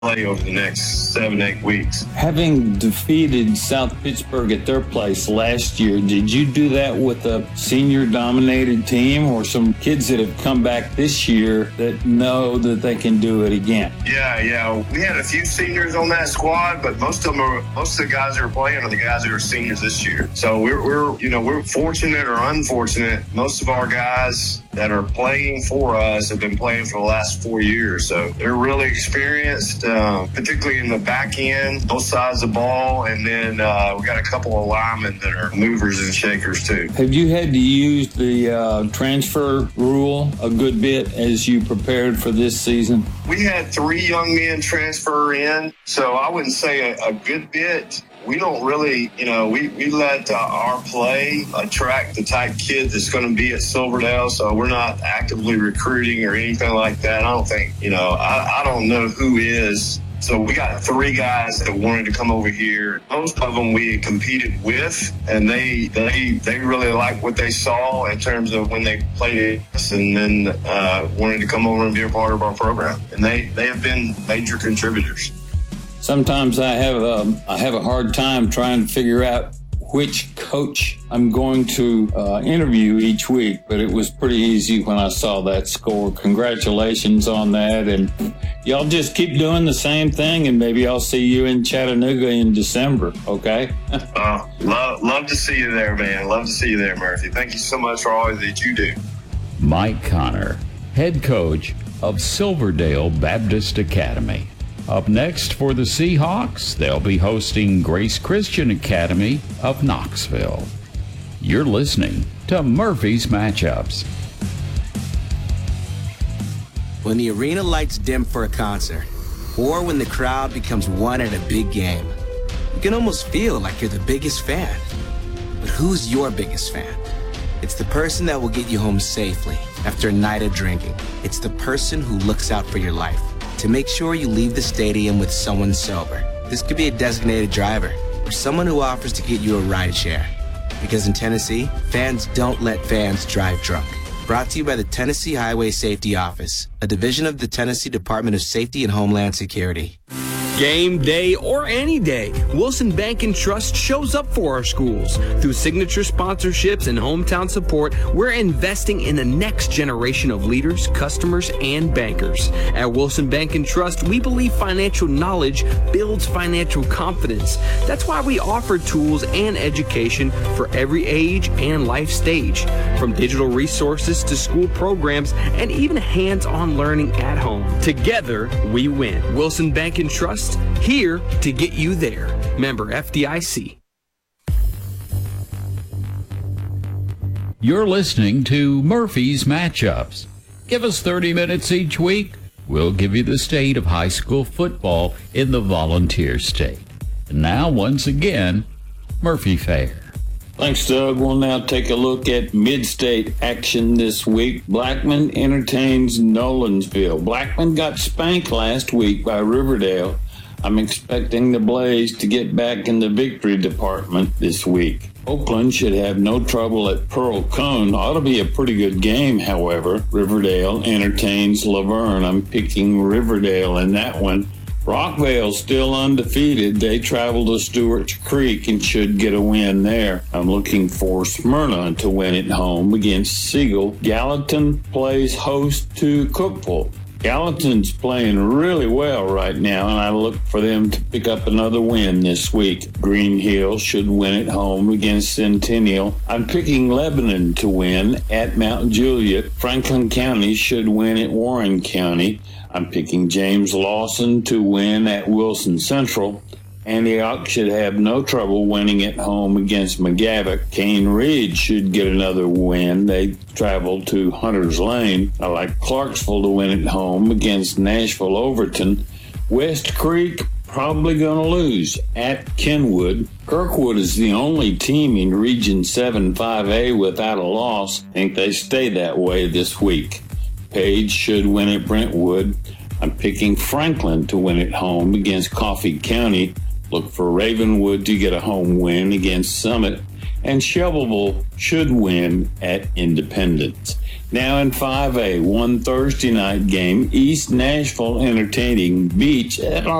play over the next 7-8 weeks. Having defeated South Pittsburgh at their place last year, did you do that with a senior-dominated team or some kids that have come back this year that know that they can do it again? Yeah. We had a few seniors on that squad, but most of the guys that are playing are the guys that are seniors this year. So we're fortunate or unfortunate. Most of our guys that are playing for us have been playing for the last 4 years. So they're really experienced, particularly in the back end, both sides of the ball. And then we got a couple of linemen that are movers and shakers too. Have you had to use the transfer rule a good bit as you prepared for this season? We had 3 young men transfer in, so I wouldn't say a good bit. We don't really, we let our play attract the type kid that's going to be at Silverdale. So we're not actively recruiting or anything like that. I don't think, I don't know who is. So we got 3 guys that wanted to come over here. Most of them we competed with, and they really liked what they saw in terms of when they played us, and then wanted to come over and be a part of our program. And they have been major contributors. Sometimes I have a hard time trying to figure out which coach I'm going to interview each week, but it was pretty easy when I saw that score. Congratulations on that, and y'all just keep doing the same thing, and maybe I'll see you in Chattanooga in December, okay? Love to see you there, man. Love to see you there, Murphy. Thank you so much for all that you do. Mike Connor, head coach of Silverdale Baptist Academy. Up next for the Seahawks, they'll be hosting Grace Christian Academy of Knoxville. You're listening to Murphy's Matchups. When the arena lights dim for a concert, or when the crowd becomes one at a big game, you can almost feel like you're the biggest fan. But who's your biggest fan? It's the person that will get you home safely after a night of drinking. It's the person who looks out for your life to make sure you leave the stadium with someone sober. This could be a designated driver or someone who offers to get you a ride share. Because in Tennessee, fans don't let fans drive drunk. Brought to you by the Tennessee Highway Safety Office, a division of the Tennessee Department of Safety and Homeland Security. Game day or any day, Wilson Bank and Trust shows up for our schools. Through signature sponsorships and hometown support, we're investing in the next generation of leaders, customers, and bankers. At Wilson Bank and Trust, we believe financial knowledge builds financial confidence. That's why we offer tools and education for every age and life stage, from digital resources to school programs and even hands-on learning at home. Together, we win. Wilson Bank and Trust, here to get you there. Member FDIC. You're listening to Murphy's Matchups. Give us 30 minutes each week. We'll give you the state of high school football in the Volunteer State. And now, once again, Murphy Fair. Thanks, Doug. We'll now take a look at mid-state action this week. Blackman entertains Nolensville. Blackman got spanked last week by Riverdale. I'm expecting the Blaze to get back in the victory department this week. Oakland should have no trouble at Pearl Cone. Ought to be a pretty good game, however. Riverdale entertains Laverne. I'm picking Riverdale in that one. Rockvale still undefeated. They travel to Stewart's Creek and should get a win there. I'm looking for Smyrna to win at home against Siegel. Gallatin plays host to Cookeville. Gallatin's playing really well right now, and I look for them to pick up another win this week. Green Hill should win at home against Centennial. I'm picking Lebanon to win at Mount Juliet. Franklin County should win at Warren County. I'm picking James Lawson to win at Wilson Central. Antioch should have no trouble winning at home against McGavock. Cane Ridge should get another win. They travel to Hunter's Lane. I like Clarksville to win at home against Nashville Overton. West Creek probably going to lose at Kenwood. Kirkwood is the only team in Region 7 5A without a loss. I think they stay that way this week. Page should win at Brentwood. I'm picking Franklin to win at home against Coffee County. Look for Ravenwood to get a home win against Summit. And Shelbyville should win at Independence. Now in 5A, one Thursday night game, East Nashville entertaining Beach at